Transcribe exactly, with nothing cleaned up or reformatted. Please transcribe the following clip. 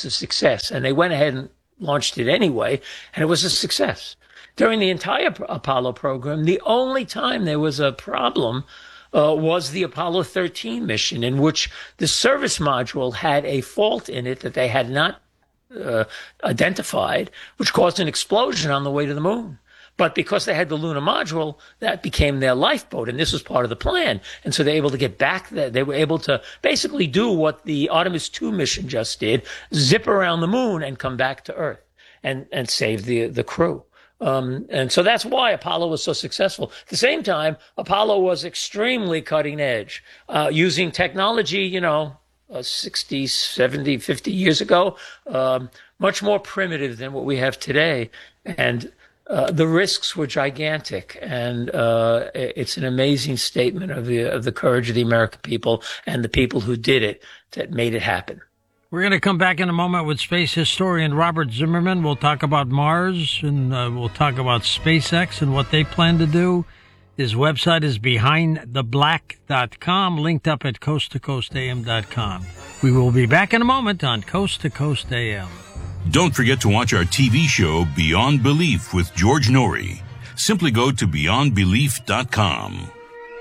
chance of success. And they went ahead and launched it anyway, and it was a success. During the entire Apollo program, the only time there was a problem uh, was the Apollo thirteen mission, in which the service module had a fault in it that they had not uh, identified, which caused an explosion on the way to the moon. But because they had the lunar module, that became their lifeboat, and this was part of the plan. And so they were able to get back there. They were able to basically do what the Artemis two mission just did, zip around the moon and come back to Earth and, and save the, the crew. Um, and so that's why Apollo was so successful. At the same time, Apollo was extremely cutting edge, uh, using technology, you know, uh, sixty, seventy, fifty years ago, um, much more primitive than what we have today. And Uh, the risks were gigantic, and uh, it's an amazing statement of the of the courage of the American people and the people who did it that made it happen. We're going to come back in a moment with space historian Robert Zimmerman. We'll talk about Mars, and uh, we'll talk about SpaceX and what they plan to do. His website is behind the black dot com, linked up at coast to coast a m dot com. We will be back in a moment on Coast to Coast A M. Don't forget to watch our T V show Beyond Belief with George Norrie. Simply go to beyond belief dot com.